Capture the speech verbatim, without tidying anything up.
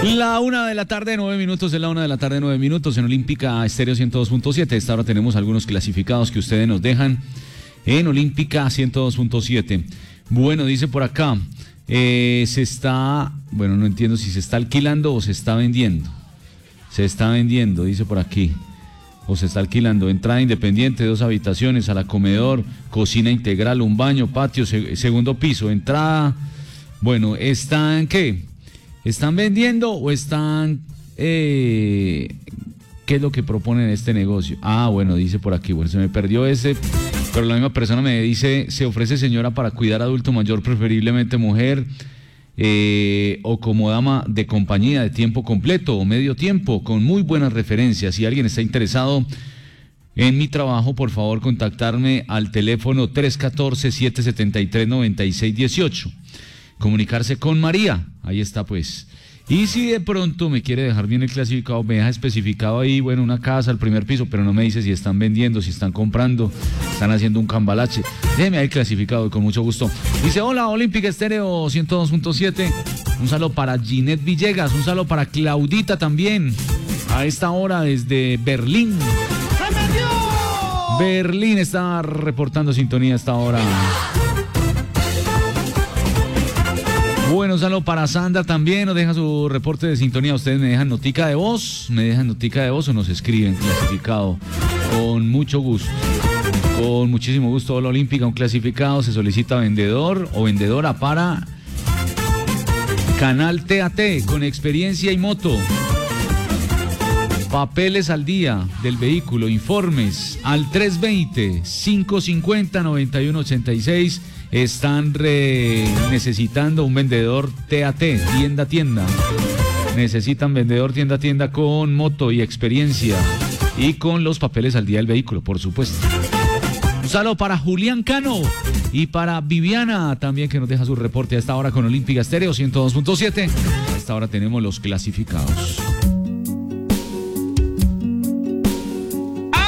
La una de la tarde, nueve minutos, es la una de la tarde, nueve minutos, en Olímpica Estéreo ciento dos punto siete. A esta hora tenemos algunos clasificados que ustedes nos dejan en Olímpica ciento dos punto siete. Bueno, dice por acá, eh, se está, bueno, no entiendo si se está alquilando o se está vendiendo. Se está vendiendo, dice por aquí. O se está alquilando. Entrada independiente, dos habitaciones, sala comedor, cocina integral, un baño, patio, se, segundo piso. Entrada, bueno, ¿están qué? ¿Están vendiendo o están... Eh, ¿qué es lo que proponen este negocio? Ah, bueno, dice por aquí, bueno, se me perdió ese, pero la misma persona me dice, se ofrece señora para cuidar adulto mayor, preferiblemente mujer, eh, o como dama de compañía de tiempo completo o medio tiempo, con muy buenas referencias. Si alguien está interesado en mi trabajo, por favor contactarme al teléfono tres uno cuatro, siete siete tres, nueve seis uno ocho. Comunicarse con María, ahí está pues. Y si de pronto me quiere dejar bien el clasificado, me deja especificado ahí, bueno, una casa al primer piso, pero no me dice si están vendiendo, si están comprando, están haciendo un cambalache. Déjeme ahí el clasificado y con mucho gusto. Dice, hola, Olímpica Estéreo ciento dos punto siete. Un saludo para Ginette Villegas, un saludo para Claudita también. A esta hora desde Berlín. Berlín está reportando sintonía a esta hora. Bueno, un saludo para Sandra también, nos deja su reporte de sintonía. Ustedes me dejan notica de voz, me dejan notica de voz o nos escriben clasificado. Con mucho gusto, con muchísimo gusto. Hola Olímpica, un clasificado, se solicita vendedor o vendedora para Canal T A T con experiencia y moto. Papeles al día del vehículo, informes al tres dos cero, cinco cinco cero, nueve uno ocho seis. Están re... necesitando un vendedor T A T, tienda a tienda. Necesitan vendedor tienda a tienda con moto y experiencia y con los papeles al día del vehículo, por supuesto. Un saludo para Julián Cano y para Viviana también, que nos deja su reporte a esta hora con Olímpica Estéreo ciento dos punto siete. A esta hora tenemos los clasificados.